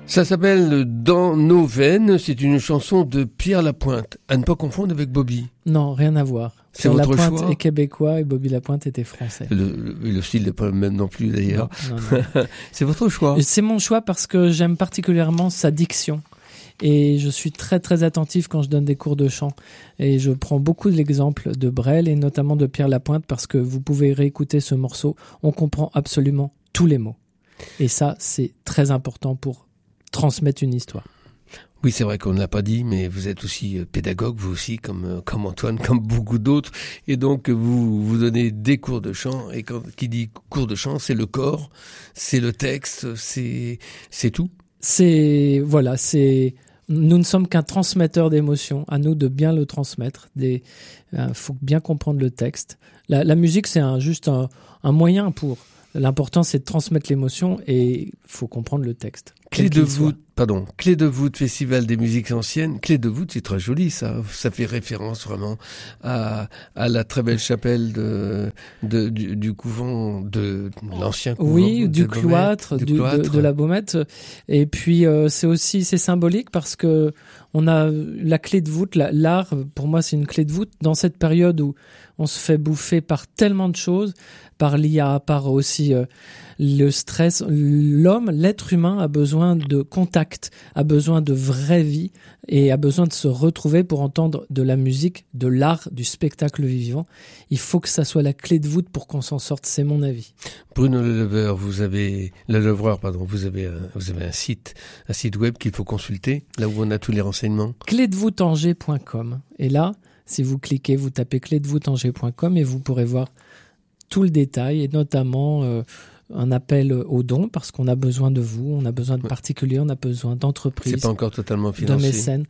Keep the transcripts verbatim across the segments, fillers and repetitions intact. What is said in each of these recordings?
Ça s'appelle Dans nos veines, c'est une chanson de Pierre Lapointe, à ne pas confondre avec Bobby. Non, rien à voir. C'est Pierre votre Lapointe choix est québécois et Bobby Lapointe était français. Le, le, le style n'est pas le même non plus d'ailleurs. Non, non, non. C'est votre choix. C'est mon choix parce que j'aime particulièrement sa diction. Et je suis très très attentif quand je donne des cours de chant. Et je prends beaucoup d'exemples de Brel et notamment de Pierre Lapointe parce que vous pouvez réécouter ce morceau. On comprend absolument tous les mots. Et ça, c'est très important pour transmettre une histoire. Oui, c'est vrai qu'on ne l'a pas dit, mais vous êtes aussi pédagogue, vous aussi, comme, comme Antoine, comme beaucoup d'autres. Et donc, vous, vous donnez des cours de chant. Et quand qui dit cours de chant, c'est le corps, c'est le texte, c'est, c'est tout. C'est, voilà, c'est, nous ne sommes qu'un transmetteur d'émotions. À nous de bien le transmettre. Des, euh, faut bien comprendre le texte. La, la musique, c'est un, juste un, un moyen pour. L'important, c'est de transmettre l'émotion et il faut comprendre le texte. Clé de voûte, pardon, clé de voûte, Festival des musiques anciennes. Clé de voûte, c'est très joli, ça. Ça fait référence vraiment à, à la très belle chapelle de, de, du, du couvent, de, de l'ancien couvent. Oui, du cloître, du du, cloître. De, de la Baumette. Et puis, euh, c'est aussi, c'est symbolique parce que on a la clé de voûte, la, l'art, pour moi, c'est une clé de voûte dans cette période où on se fait bouffer par tellement de choses, par l'I A, par aussi euh, le stress. L'homme, l'être humain a besoin de contact, a besoin de vraie vie et a besoin de se retrouver pour entendre de la musique, de l'art, du spectacle vivant. Il faut que ça soit la clé de voûte pour qu'on s'en sorte, c'est mon avis. Bruno Lelevreur, vous avez, Lelevreur, pardon, vous avez un, vous avez un site, un site web qu'il faut consulter, là où on a tous les renseignements. clé de voûte angers point com. Et là, si vous cliquez, vous tapez clé de voûte angers point com et vous pourrez voir tout le détail et notamment euh, un appel aux dons parce qu'on a besoin de vous, on a besoin de particuliers, on a besoin d'entreprises. C'est pas encore totalement financé. De mécènes.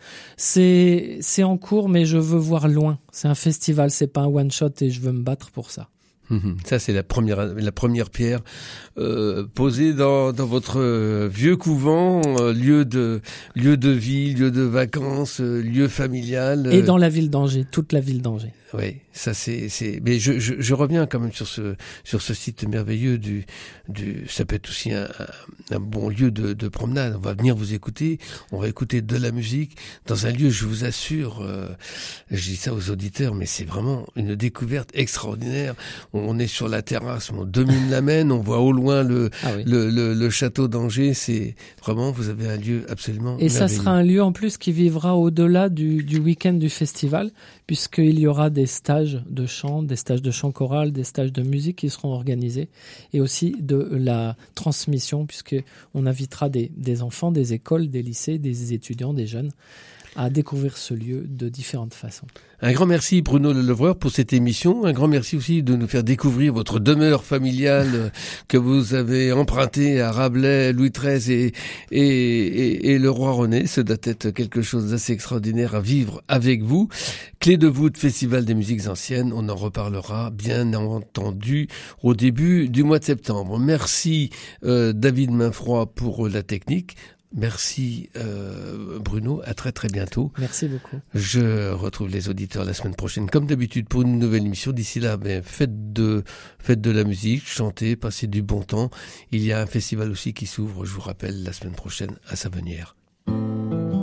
C'est, c'est en cours, mais je veux voir loin. C'est un festival, c'est pas un one shot et je veux me battre pour ça. Ça, c'est la première, la première pierre euh, posée dans, dans votre euh, vieux couvent, euh, lieu de, lieu de vie, lieu de vacances, euh, lieu familial. Euh... Et dans la ville d'Angers, toute la ville d'Angers. Oui, ça c'est, c'est. Mais je, je, je reviens quand même sur ce, sur ce site merveilleux du, du. Ça peut être aussi un, un, un bon lieu de, de promenade. On va venir vous écouter, on va écouter de la musique dans un lieu. Je vous assure, euh, je dis ça aux auditeurs, mais c'est vraiment une découverte extraordinaire. On est sur la terrasse, on domine la Maine, on voit au loin le, ah oui. le, le, le château d'Angers. C'est vraiment, vous avez un lieu absolument. Et merveilleux. Ça sera un lieu en plus qui vivra au-delà du, du week-end du festival, puisqu'il y aura des stages de chant, des stages de chant choral, des stages de musique qui seront organisés, et aussi de la transmission, puisqu'on invitera des, des enfants, des écoles, des lycées, des étudiants, des jeunes, à découvrir ce lieu de différentes façons. Un grand merci Bruno Lelevreur pour cette émission. Un grand merci aussi de nous faire découvrir votre demeure familiale que vous avez empruntée à Rabelais, Louis treize et, et, et, et le roi René. Ça doit être quelque chose d'assez extraordinaire à vivre avec vous. Clé de voûte, Festival des musiques anciennes. On en reparlera bien entendu au début du mois de septembre. Merci euh, David Mainfroy pour la technique. Merci euh, Bruno, à très très bientôt. Merci beaucoup. Je retrouve les auditeurs la semaine prochaine comme d'habitude pour une nouvelle émission. D'ici là, ben, faites de faites de la musique, chantez, passez du bon temps. Il y a un festival aussi qui s'ouvre, je vous rappelle, la semaine prochaine à Savenière.